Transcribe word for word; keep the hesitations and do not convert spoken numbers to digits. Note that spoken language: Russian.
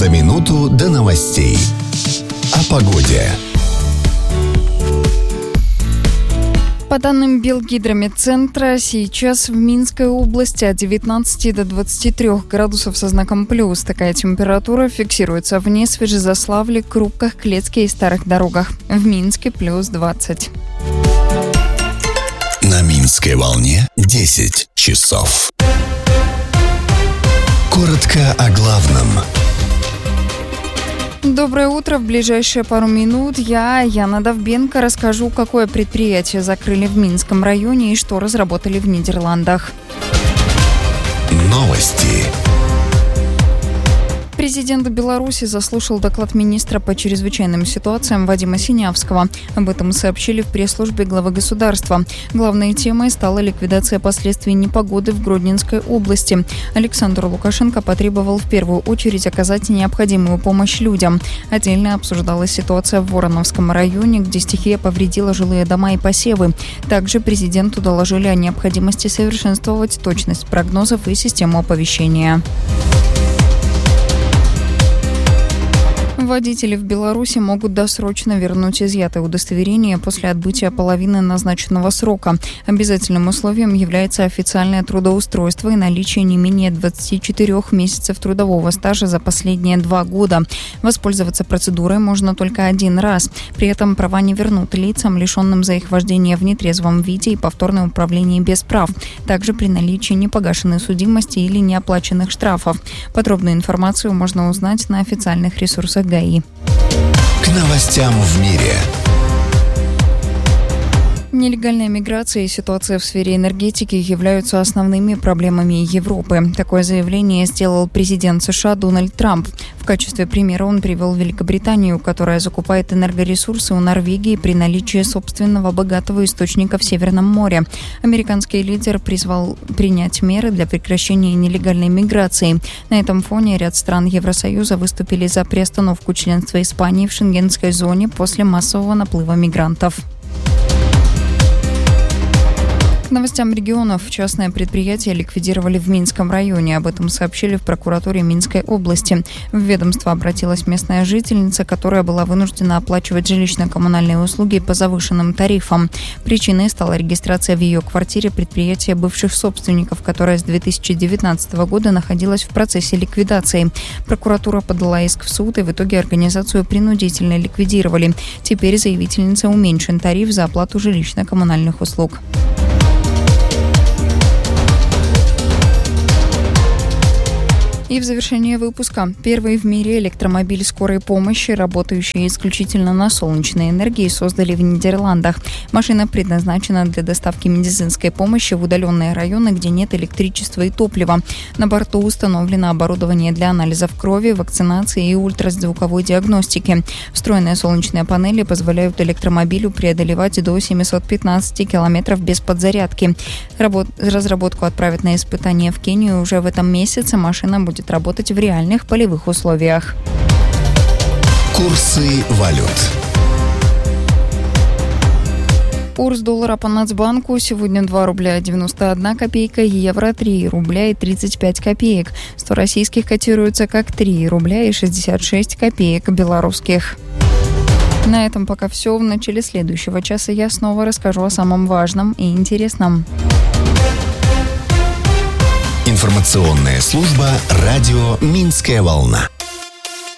За минуту до новостей. О погоде. По данным Белгидромедцентра, сейчас в Минской области от девятнадцати до двадцати трёх градусов со знаком плюс. Такая температура фиксируется в Несвеже, Заславле, Крупках, Клецке и Старых Дорогах. В Минске плюс двадцать. На Минской волне десять часов. Коротко о главном. Доброе утро. В ближайшие пару минут я, Яна Довбенко, расскажу, какое предприятие закрыли в Минском районе и что разработали в Нидерландах. Новости. Президент Беларуси заслушал доклад министра по чрезвычайным ситуациям Вадима Синявского. Об этом сообщили в пресс-службе главы государства. Главной темой стала ликвидация последствий непогоды в Гродненской области. Александр Лукашенко потребовал в первую очередь оказать необходимую помощь людям. Отдельно обсуждалась ситуация в Вороновском районе, где стихия повредила жилые дома и посевы. Также президенту доложили о необходимости совершенствовать точность прогнозов и систему оповещения. Водители в Беларуси могут досрочно вернуть изъятое удостоверение после отбытия половины назначенного срока. Обязательным условием является официальное трудоустройство и наличие не менее двадцати четырёх месяцев трудового стажа за последние два года. Воспользоваться процедурой можно только один раз. При этом права не вернут лицам, лишенным за их вождение в нетрезвом виде и повторное управление без прав. Также при наличии непогашенной судимости или неоплаченных штрафов. Подробную информацию можно узнать на официальных ресурсах ГАИ. К новостям в мире. Нелегальная миграция и ситуация в сфере энергетики являются основными проблемами Европы. Такое заявление сделал президент США Дональд Трамп. В качестве примера он привел Великобританию, которая закупает энергоресурсы у Норвегии при наличии собственного богатого источника в Северном море. Американский лидер призвал принять меры для прекращения нелегальной миграции. На этом фоне ряд стран Евросоюза выступили за приостановку членства Испании в шенгенской зоне после массового наплыва мигрантов. К новостям регионов. Частное предприятие ликвидировали в Минском районе. Об этом сообщили в прокуратуре Минской области. В ведомство обратилась местная жительница, которая была вынуждена оплачивать жилищно-коммунальные услуги по завышенным тарифам. Причиной стала регистрация в ее квартире предприятия бывших собственников, которое с две тысячи девятнадцатого года находилось в процессе ликвидации. Прокуратура подала иск в суд, и в итоге организацию принудительно ликвидировали. Теперь заявительнице уменьшен тариф за оплату жилищно-коммунальных услуг. И в завершение выпуска. Первый в мире электромобиль скорой помощи, работающий исключительно на солнечной энергии, создали в Нидерландах. Машина предназначена для доставки медицинской помощи в удаленные районы, где нет электричества и топлива. На борту установлено оборудование для анализов крови, вакцинации и ультразвуковой диагностики. Встроенные солнечные панели позволяют электромобилю преодолевать до семисот пятнадцати километров без подзарядки. Работ... Разработку отправят на испытания в Кению уже в этом месяце. Машина будет работать в реальных полевых условиях. Курсы валют. Курс доллара по Нацбанку сегодня два рубля девяносто одна копейка, евро три рубля и тридцать пять копеек. сто российских котируется как три рубля и шестьдесят шесть копеек белорусских. На этом пока все. В начале следующего часа я снова расскажу о самом важном и интересном. Информационная служба «Радио Минская волна».